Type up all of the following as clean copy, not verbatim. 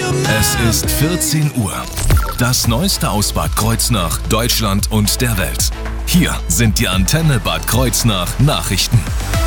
Es ist 14 Uhr. Das Neueste aus Bad Kreuznach, Deutschland und der Welt. Hier sind die Antenne Bad Kreuznach Nachrichten.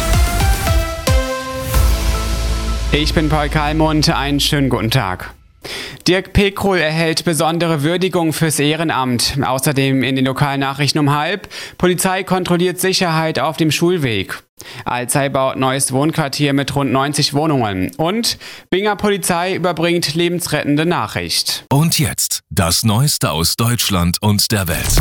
Ich bin Paul Kalmund, einen schönen guten Tag. Dirk Pekrohl erhält besondere Würdigung fürs Ehrenamt. Außerdem in den Lokalnachrichten um 12:30. Polizei kontrolliert Sicherheit auf dem Schulweg. Alzey baut neues Wohnquartier mit rund 90 Wohnungen. Und Binger Polizei überbringt lebensrettende Nachricht. Und jetzt das Neueste aus Deutschland und der Welt.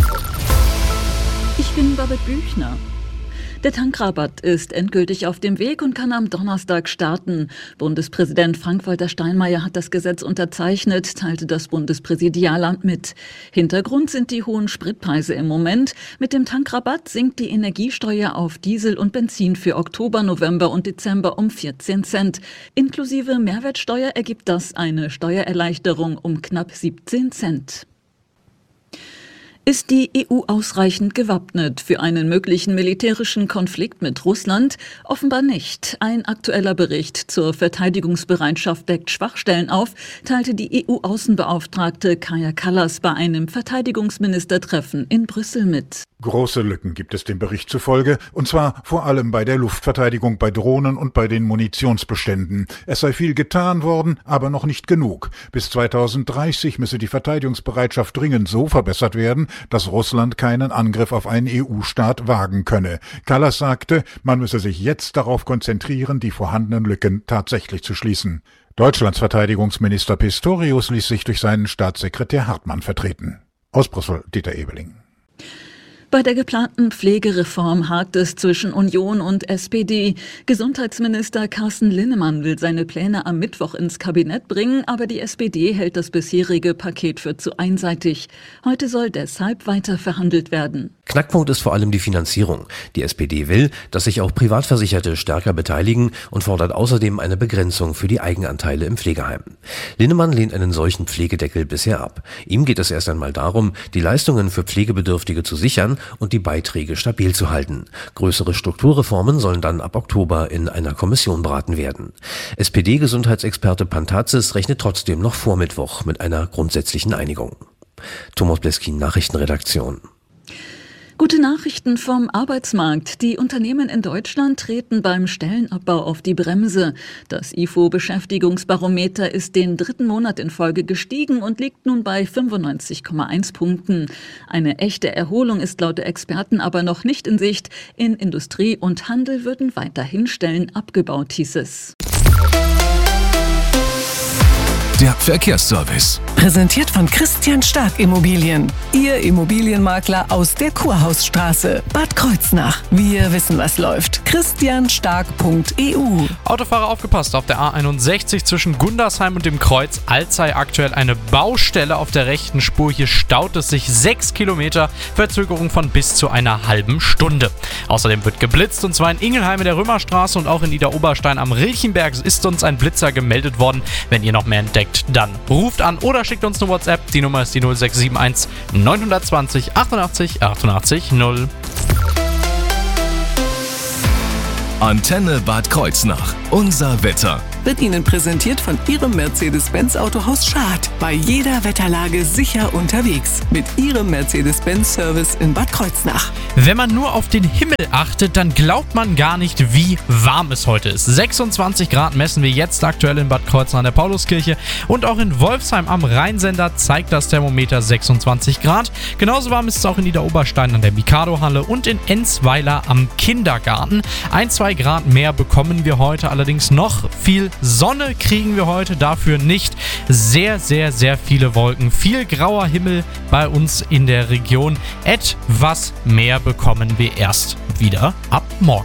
Ich bin Babette Büchner. Der Tankrabatt ist endgültig auf dem Weg und kann am Donnerstag starten. Bundespräsident Frank-Walter Steinmeier hat das Gesetz unterzeichnet, teilte das Bundespräsidialamt mit. Hintergrund sind die hohen Spritpreise im Moment. Mit dem Tankrabatt sinkt die Energiesteuer auf Diesel und Benzin für Oktober, November und Dezember um 14 Cent. Inklusive Mehrwertsteuer ergibt das eine Steuererleichterung um knapp 17 Cent. Ist die EU ausreichend gewappnet für einen möglichen militärischen Konflikt mit Russland? Offenbar nicht. Ein aktueller Bericht zur Verteidigungsbereitschaft deckt Schwachstellen auf, teilte die EU-Außenbeauftragte Kaja Kallas bei einem Verteidigungsministertreffen in Brüssel mit. Große Lücken gibt es dem Bericht zufolge, und zwar vor allem bei der Luftverteidigung, bei Drohnen und bei den Munitionsbeständen. Es sei viel getan worden, aber noch nicht genug. Bis 2030 müsse die Verteidigungsbereitschaft dringend so verbessert werden, dass Russland keinen Angriff auf einen EU-Staat wagen könne. Kallas sagte, man müsse sich jetzt darauf konzentrieren, die vorhandenen Lücken tatsächlich zu schließen. Deutschlands Verteidigungsminister Pistorius ließ sich durch seinen Staatssekretär Hartmann vertreten. Aus Brüssel, Dieter Ebeling. Bei der geplanten Pflegereform hakt es zwischen Union und SPD. Gesundheitsminister Carsten Linnemann will seine Pläne am Mittwoch ins Kabinett bringen, aber die SPD hält das bisherige Paket für zu einseitig. Heute soll deshalb weiter verhandelt werden. Knackpunkt ist vor allem die Finanzierung. Die SPD will, dass sich auch Privatversicherte stärker beteiligen und fordert außerdem eine Begrenzung für die Eigenanteile im Pflegeheim. Linnemann lehnt einen solchen Pflegedeckel bisher ab. Ihm geht es erst einmal darum, die Leistungen für Pflegebedürftige zu sichern und die Beiträge stabil zu halten. Größere Strukturreformen sollen dann ab Oktober in einer Kommission beraten werden. SPD-Gesundheitsexperte Pantazis rechnet trotzdem noch vor Mittwoch mit einer grundsätzlichen Einigung. Thomas Bleskin, Nachrichtenredaktion. Gute Nachrichten vom Arbeitsmarkt. Die Unternehmen in Deutschland treten beim Stellenabbau auf die Bremse. Das IFO-Beschäftigungsbarometer ist den 3. Monat in Folge gestiegen und liegt nun bei 95,1 Punkten. Eine echte Erholung ist laut der Experten aber noch nicht in Sicht. In Industrie und Handel würden weiterhin Stellen abgebaut, hieß es. Der Verkehrsservice. Präsentiert von Christian Stark Immobilien. Ihr Immobilienmakler aus der Kurhausstraße. Bad Kreuznach. Wir wissen, was läuft. christianstark.eu. Autofahrer aufgepasst, auf der A61 zwischen Gundersheim und dem Kreuz Alzey aktuell eine Baustelle auf der rechten Spur. Hier staut es sich 6 Kilometer, Verzögerung von bis zu einer halben Stunde. Außerdem wird geblitzt, und zwar in Ingelheim in der Römerstraße und auch in Idar-Oberstein am Rilchenberg ist uns ein Blitzer gemeldet worden. Wenn ihr noch mehr entdeckt, dann ruft an oder schickt uns eine WhatsApp. Die Nummer ist die 0671 920 88 88 0. Antenne Bad Kreuznach. Unser Wetter. Wird Ihnen präsentiert von Ihrem Mercedes-Benz Autohaus Schad. Bei jeder Wetterlage sicher unterwegs. Mit Ihrem Mercedes-Benz-Service in Bad Kreuznach. Wenn man nur auf den Himmel achtet, dann glaubt man gar nicht, wie warm es heute ist. 26 Grad messen wir jetzt aktuell in Bad Kreuznach an der Pauluskirche. Und auch in Wolfsheim am Rheinsender zeigt das Thermometer 26 Grad. Genauso warm ist es auch in Idar-Oberstein an der Mikado-Halle und in Enzweiler am Kindergarten. 1-2 Grad mehr bekommen wir heute, allerdings noch viel Sonne kriegen wir heute dafür nicht. Sehr, sehr, sehr viele Wolken. Viel grauer Himmel bei uns in der Region. Etwas mehr bekommen wir erst wieder ab morgen.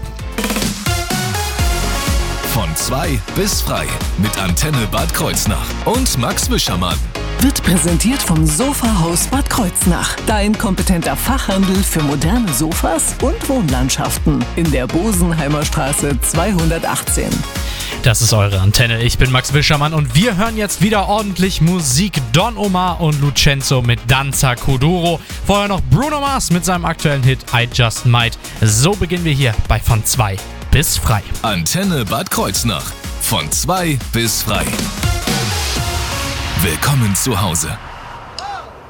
Von 2 bis frei mit Antenne Bad Kreuznach und Max Wischermann. Wird präsentiert vom Sofahaus Bad Kreuznach. Dein kompetenter Fachhandel für moderne Sofas und Wohnlandschaften. In der Bosenheimer Straße 218. Das ist eure Antenne. Ich bin Max Wischermann und wir hören jetzt wieder ordentlich Musik. Don Omar und Lucenzo mit Danza Kuduro. Vorher noch Bruno Mars mit seinem aktuellen Hit I Just Might. So beginnen wir hier bei Von 2 bis frei. Antenne Bad Kreuznach. Von 2 bis frei. Willkommen zu Hause.